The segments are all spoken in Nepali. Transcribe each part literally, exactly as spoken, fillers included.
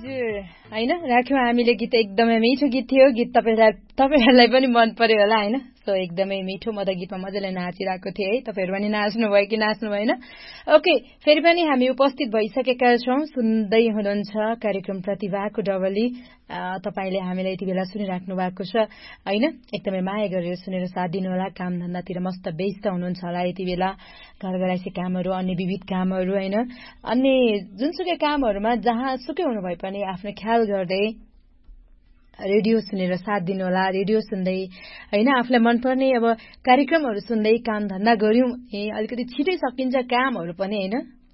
हजुर हैन राख्यौं हामीले गीत एकदमै मिठो गीत थियो गीत तपाईहरुलाई तपाईहरुलाई पनि मन पर्यो होला हैन सो एकदमै मिठो म त गीतमा मजाले नाचिरहेको थिए है तपाईहरु पनि नाच्नु भयो कि नाच्नु भएन ओके फेरि पनि हामी उपस्थित भइसकेका छौं सुन्दै हुनुहुन्छ कार्यक्रम प्रतिभाको डबली तपाईले हामीलाई यति बेला सुनिराख्नु भएको छ हैन एकदमै माया गरेर सुनेर साथ दिनु होला काम धन्दातिर मस्त व्यस्त हुनुहुन्छ होला यति बेला घरगराइसी कामहरु अन्य विविध कामहरु हैन अन्य जुनसुकै कामहरुमा जहाँ सुकै हुनु भए पनि आफ्नो ख्याल गर्दै रेडियो सुनेर साथ दिनु होला रेडियो सुन्दै हैन आफुलाई मन पर्ने अब कार्यक्रमहरु सुन्दै काम धन्दा गर्यौं ए अलिकति छिटै सकिन्छ कामहरु पनि हैन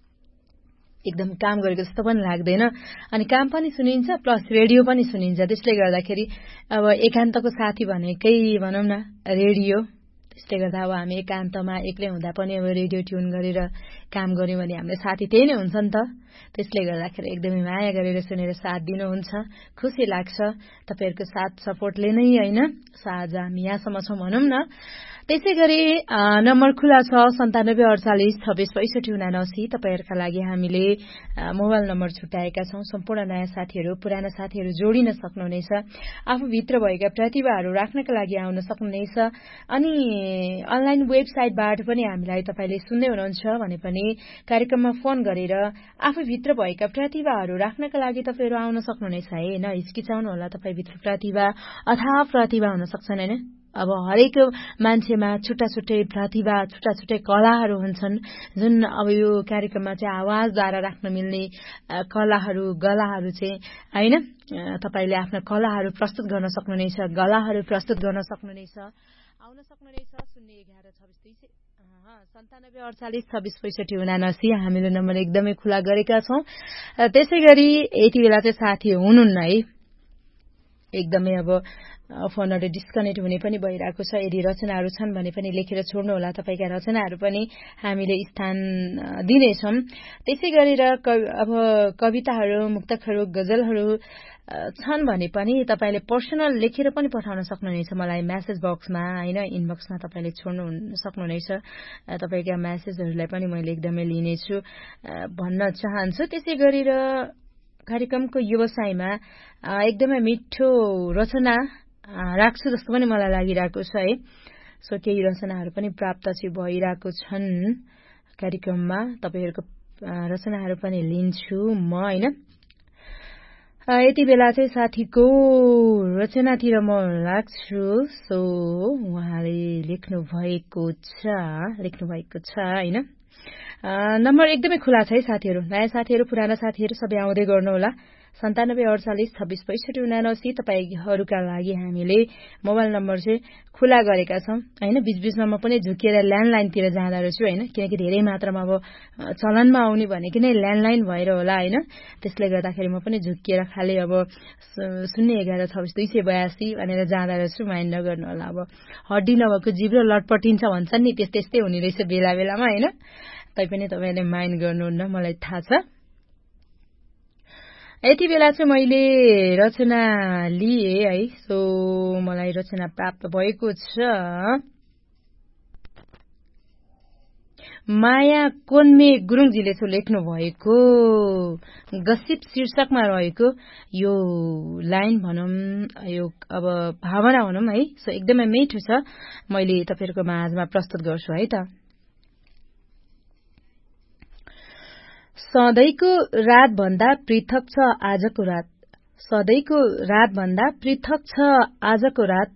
एकदम काम गरेको जस्तो पनि लाग्दैन अनि काम पनि सुनिन्छ प्लस रेडियो पनि सुनिन्छ त्यसले गर्दाखेरि अब एकान्तको साथी भनेकै भनौं न रेडियो त्यसले गर्दा अब हामी एकान्तमा एक्लै हुँदा पनि अब रेडियो ट्युन गरेर काम गर्यौं भने हाम्रो साथी त्यही नै हुन्छ नि त त्यसले गर्दाखेरि एकदमै माया गरेर सुनेर साथ दिनुहुन्छ खुसी लाग्छ तपाईहरुको साथ सपोर्टले नै हैन आज हामी यहाँसम्म छौं भनौं न त्यसैगरी नम्बर खुला छ सन्तानब्बे अडचालीस छब्बीस पैंसठी उनासी तपाईहरुका लागि हामीले मोबाइल नम्बर छुट्याएका छौं सम्पूर्ण नयाँ साथीहरु पुराना साथीहरु जोडिन सक्नुहुनेछ आफू भित्र भएका प्रतिभाहरु राख्नका लागि आउन सक्नुहुनेछ अनि अनलाइन वेबसाइटबाट पनि हामीलाई तपाईले सुन्दै हुनुहुन्छ भने पनि कार्यक्रममा फोन गरेर आफू भित्र भएका प्रतिभाहरु राख्नका लागि तपाईहरु आउन सक्नुहुनेछ है न हिचकिचाउनु होला तपाई भित्र प्रतिभा अथाह प्रतिभा हुन सक्छन् हैन अब हरेक मान्छेमा छुट्टा छुट्टै प्रतिभा छुट्टा छुट्टै कलाहरु हुन्छन् जुन अब यो कार्यक्रममा चाहिँ आवाजद्वारा राख्न मिल्ने कलाहरु गलाहरु चाहिँ हैन तपाईले आफ्ना कलाहरु प्रस्तुत गर्न सक्नुहुनेछ गलाहरु प्रस्तुत गर्न सक्नुहुनेछ आउन सक्नुहुनेछ शून्य एघार छब्बीस सन्तानब्बे अडचालीस छब्बीस पैंसठी उनासी हामीले नम्बर एकदमै खुला गरेका छौं त्यसैगरी यति बेला चाहिँ साथी हुनुहुन्न है एकदमै अब फोनहरु डिस्कनेक्ट हुने पनि भइरहेको छ यदि रचनाहरु छन् भने पनि लेखेर छोड्नु होला तपाईका रचनाहरु पनि हामीले स्थान दिनेछौं त्यसै गरेर अब कविताहरु मुक्तकहरु गजलहरु छन् भने पनि तपाईले पर्सनल लेखेर पनि पठाउन सक्नुहुनेछ मलाई मेसेज बक्समा हैन इनबक्समा तपाईले छोड्नु सक्नुहुनेछ तपाईका मेसेजहरुलाई पनि मैले एकदमै लिनेछु भन्न चाहन्छु त्यसै गरेर कार्यक्रमको व्यवसायमा एकदमै मिठो रचना राख्छु जस्तो पनि मलाई लागिरहेको छ है सो केही रचनाहरु पनि प्राप्त चाहिँ भइरहेको छन् कार्यक्रममा तपाईहरुको रचनाहरु पनि लिन्छु म हैन यति बेला चाहिँ साथीको रचनातिर म लाग्छु सो उहाँले लेख्नु भएको छ लेख्नु भएको छ हैन नम्बर एकदमै खुला छ है साथीहरु नयाँ साथीहरु पुराना साथीहरु सबै आउँदै गर्नु होला सन्तानब्बे अडचालीस छब्बीस पैंसठी उनासी तपाईहरुका लागि हामीले मोबाइल नम्बर चाहिँ खुला गरेका छौं हैन बीचबीचमा म पनि झुकिएर ल्यान्डलाइन तिर जाँदा रहेछु हैन किनकि धेरै मात्रामा अब चलनमा आउने भनेको नै ल्यान्डलाइन भएर होला हैन त्यसले गर्दाखेरि म पनि झुकिएर खाली अब शून्य एघार छब्बीस दुई सय बयासी भनेर जाँदा रहेछु माइन्ड नगर्नु होला अब हड्डी नभएको जिब्रो लटपटिन्छ भन्छन् नि त्यस्तै त्यस्तै हुने रहेछ बेला बेलामा हैन तैपनि तपाईले माइन्ड गर्नुहुन्न मलाई थाहा छ यति बेला चाहिँ मैले रचना लिए है सो मलाई रचना प्राप्त भएको छ माया कोन्मे गुरुङजीले चाहिँ लेख्नु भएको गसिप शीर्षकमा रहेको यो लाइन भनौं यो अब भावना भनौं है सो एकदमै मिठो छ मैले तपाईहरुको माझमा प्रस्तुत गर्छु है त सधैँको रात भन्दा पृथक छ आजको रात सधैँको रात भन्दा पृथक छ आजको रात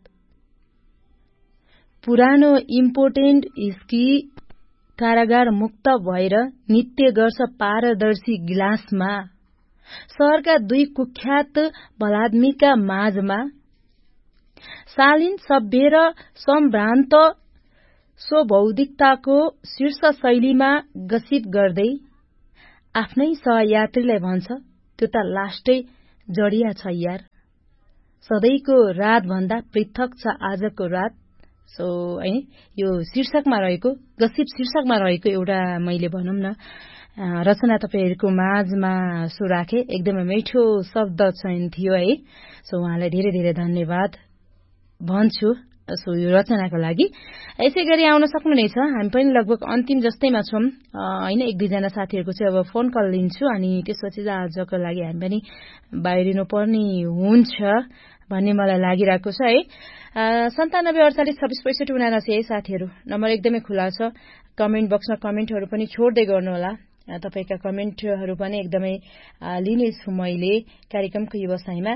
पुरानो इम्पोर्टेन्ट स्की कारागार मुक्त भएर नित्य गर्छ पारदर्शी गिलासमा शहरका दुई कुख्यात बलाद्मीका माझमा शालीन सभ्य र सम्भ्रान्त स्वबौद्धिकताको शीर्ष शैलीमा गसिप गर्दै आफ्नै सहयात्रीलाई भन्छ त्यो त लास्टै जडिया छ यार सधैँको रात भन्दा पृथक छ आजको रात सो है यो शीर्षकमा रहेको गसिप शीर्षकमा रहेको एउटा मैले भनौं न रचना तपाईहरुको माझमा सो राखे एकदमै मिठो शब्द चयन थियो है सो उहाँलाई धेरै धेरै धन्यवाद भन्छु सो यो रचनाको लागि यसै गरी आउन सक्नुहुनेछ। हामी पनि लगभग अन्तिम जस्तैमा छौँ होइन। एक दुईजना साथीहरूको चाहिँ अब फोन कल लिन्छु अनि त्यसपछि चाहिँ आजको लागि हामी पनि बाहिरिनु पर्ने हुन्छ भन्ने मलाई लागिरहेको छ है। सन्तानब्बे अडचालिस छब्बिस पैँसठी उनासी है साथीहरू, नम्बर एकदमै खुला छ। कमेन्ट बक्समा कमेन्टहरू पनि छोड्दै गर्नुहोला। तपाईँका कमेन्टहरू पनि एकदमै लिनेछु मैले कार्यक्रमको व्यवसायमा।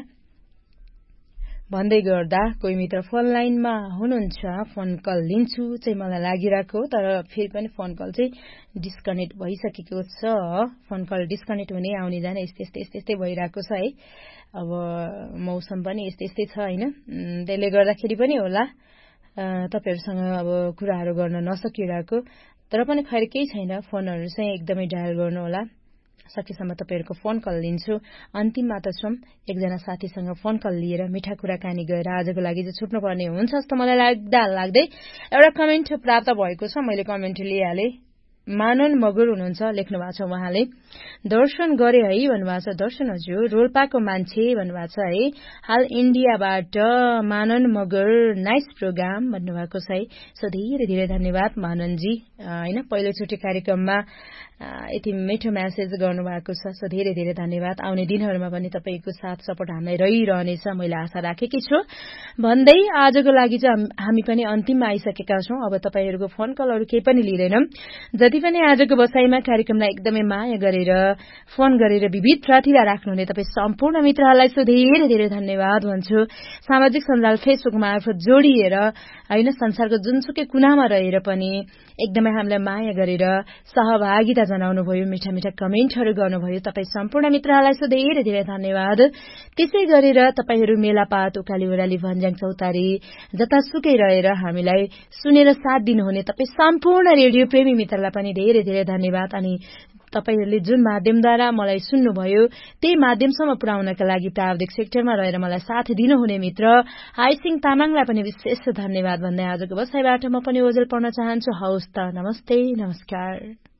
भन्दै गर्दा कोही मित्र फोन लाइनमा हुनुहुन्छ, फोन कल लिन्छु चाहिँ मलाई लागिरहेको, तर फेरि पनि फोन कल चाहिँ डिस्कनेक्ट भइसकेको छ। फोन कल डिस्कनेक्ट हुने आउने जाने यस्तै यस्तै यस्तै यस्तै भइरहेको छ है। अब मौसम पनि यस्तै यस्तै छ होइन, त्यसले गर्दाखेरि पनि होला तपाईँहरूसँग अब कुराहरू गर्न नसकिरहेको। तर पनि खैर केही छैन, फोनहरू चाहिँ एकदमै डायल गर्नुहोला। सकेसम्म तपाईँहरूको फोन कल लिन्छु। अन्तिममा त छौँ, एकजना साथीसँग फोन कल लिएर मिठा कुराकानी गरेर आजको लागि चाहिँ छुट्नुपर्ने हुन्छ जस्तो मलाई लाग्दा लाग्दै एउटा कमेन्ट प्राप्त भएको छ। मैले कमेन्ट लिइहालेँ। मानन मगर हुनुहुन्छ, लेख्नु भएको छ उहाँले। दर्शन गरे है भन्नुभएको छ। दर्शन हजुर रोल्पाको मान्छे भन्नुभएको छ है। हाल इन्डियाबाट मानन मगर, नाइस प्रोग्राम भन्नुभएको छ है। सो धेरै धेरै धन्यवाद माननजी होइन, पहिलोचोटि कार्यक्रममा यति मिठो म्यासेज गर्नुभएको छ। सो धेरै धेरै धन्यवाद। आउने दिनहरूमा पनि तपाईँको साथ सपोर्ट हामीलाई रहिरहनेछ मैले आशा राखेकी छु भन्दै आजको लागि चाहिँ हामी पनि अन्तिममा आइसकेका छौँ। अब तपाईँहरूको फोन कलहरू केही पनि लिँदैनौँ। जति पनि आजको बसाइमा कार्यक्रमलाई एकदमै माया गरेर फोन गरेर विविध प्रतिभा राख्नुहुने तपाईँ सम्पूर्ण मित्रहरूलाई सो धेरै धेरै धन्यवाद भन्छु। सामाजिक सञ्जाल फेसबुक मार्फत जोडिएर होइन, संसारको जुनसुकै कुनामा रहेर पनि एकदमै हामीलाई माया गरेर सहभागिता जनाउनुभयो, मिठा मिठा कमेन्टहरू गर्नुभयो। तपाईँ सम्पूर्ण मित्रहरूलाई सो धेरै धेरै धन्यवाद। त्यसै गरेर तपाईँहरू मेलापात उकाली ओह्राली भन्ज्याङ चौतारी जतासुकै रहेर हामीलाई सुनेर साथ दिनुहुने तपाईँ सम्पूर्ण रेडियो प्रेमी मित्रलाई पनि धेरै धेरै धन्यवाद। अनि तपाईँहरूले जुन माध्यमद्वारा मलाई सुन्नुभयो त्यही माध्यमसम्म पुर्याउनका लागि प्राविधिक सेक्टरमा रहेर मलाई साथ दिनुहुने मित्र हाइसिङ तामाङलाई पनि विशेष धन्यवाद भन्दै आजको बसाइबाट म पनि ओझेल पर्न चाहन्छु। हवस् त, नमस्ते, नमस्कार।